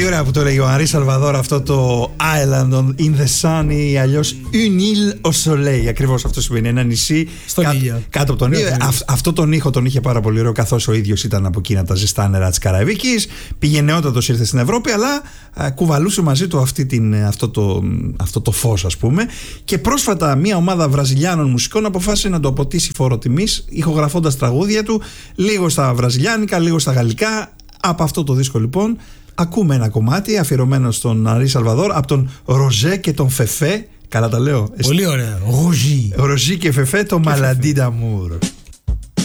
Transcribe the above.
Πολύ ωραία που το έλεγε ο Αρή Σαλβαδόρ, αυτό το Island in the Sun ή αλλιώς Une île au soleil. Ακριβώς αυτό σημαίνει, ένα νησί κάτω από τον ήλιο. Αυτό τον ήχο τον είχε πάρα πολύ ωραίο, καθώς ο ίδιος ήταν από εκείνα τα ζεστά νερά της Καραϊβικής. Πήγε νεότατος, ήρθε στην Ευρώπη, αλλά κουβαλούσε μαζί του αυτό το φως, ας πούμε. Και πρόσφατα μια ομάδα Βραζιλιάνων μουσικών αποφάσισε να το αποτίσει φόρο τιμής, ηχογραφώντας τραγούδια του, λίγο στα βραζιλιάνικα, λίγο στα γαλλικά. Από αυτό το δίσκο λοιπόν ακούμε ένα κομμάτι αφιερωμένο στον Αρή Σαλβαδόρ από τον Ροζέ και τον Φεφέ. Καλά τα λέω? Πολύ ωραία. Ροζί και Φεφέ, το Maladie d'amour.